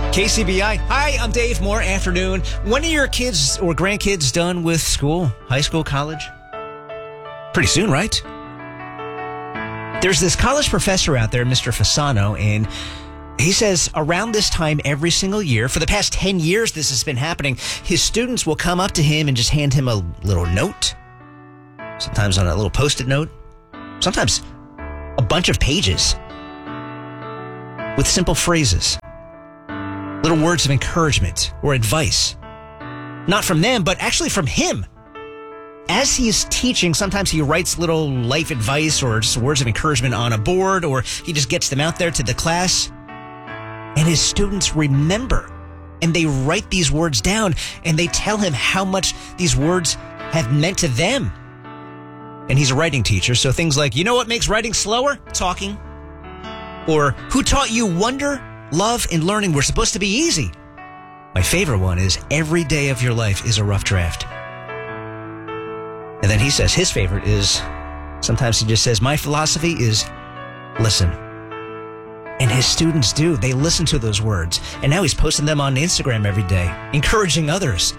KCBI. Hi, I'm Dave Moore. Afternoon. When are your kids or grandkids done with school? High school, college? Pretty soon, right? There's this college professor out there, Mr. Fasano, and he says around this time every single year, for the past 10 years this has been happening, his students will come up to him and just hand him a little note, sometimes on a little Post-it note, sometimes a bunch of pages with simple phrases, little words of encouragement or advice. Not from them, but actually from him. As he is teaching, sometimes he writes little life advice or just words of encouragement on a board, or he just gets them out there to the class. And his students remember, and they write these words down, and they tell him how much these words have meant to them. And he's a writing teacher, so things like, you know what makes writing slower? Talking. Or, who taught you wonder, love, and learning were supposed to be easy? My favorite one is, every day of your life is a rough draft. And then he says his favorite is, sometimes he just says, my philosophy is listen. And his students do. They listen to those words. And now he's posting them on Instagram every day, encouraging others.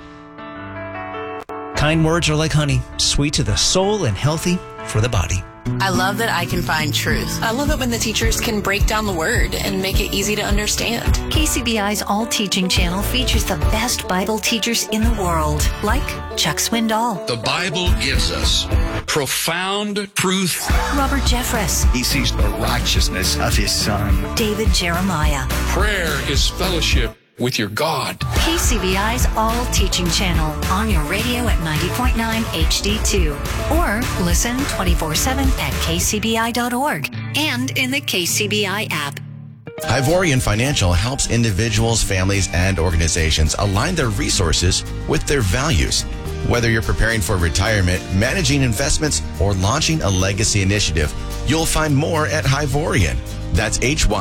Kind words are like honey, sweet to the soul and healthy for the body. I love that I can find truth. I love it when the teachers can break down the word and make it easy to understand. KCBI's All Teaching channel features the best Bible teachers in the world, like Chuck Swindoll. The Bible gives us profound truth. Robert Jeffress. He sees the righteousness of his Son. David Jeremiah. Prayer is fellowship with your God. KCBI's All Teaching channel on your radio at 90.9 HD2. Or listen 24/7 at kcbi.org and in the KCBI app. Ivorian Financial helps individuals, families, and organizations align their resources with their values. Whether you're preparing for retirement, managing investments, or launching a legacy initiative, you'll find more at Ivorian. That's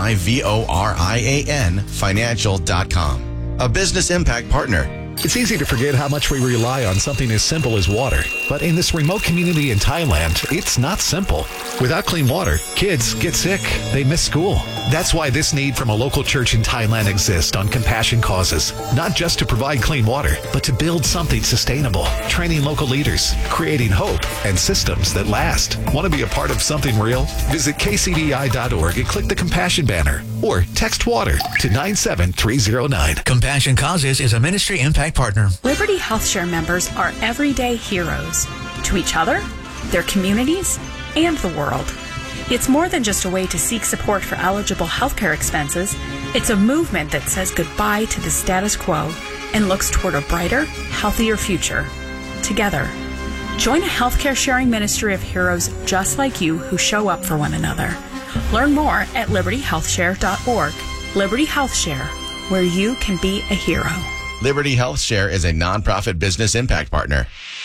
HYVORIAN financial.com. A business impact partner. It's easy to forget how much we rely on something as simple as water. But in this remote community in Thailand, it's not simple. Without clean water, kids get sick. They miss school. That's why this need from a local church in Thailand exists on Compassion Causes. Not just to provide clean water, but to build something sustainable. Training local leaders, creating hope, and systems that last. Want to be a part of something real? Visit kcdi.org and click the Compassion banner. Or text WATER to 97309. Compassion Causes is a ministry impact partner. Liberty HealthShare members are everyday heroes to each other, their communities, and the world. It's more than just a way to seek support for eligible healthcare expenses. It's a movement that says goodbye to the status quo and looks toward a brighter, healthier future. Together, join a healthcare sharing ministry of heroes just like you who show up for one another. Learn more at libertyhealthshare.org. Liberty HealthShare, where you can be a hero. Liberty Health Share is a nonprofit business impact partner.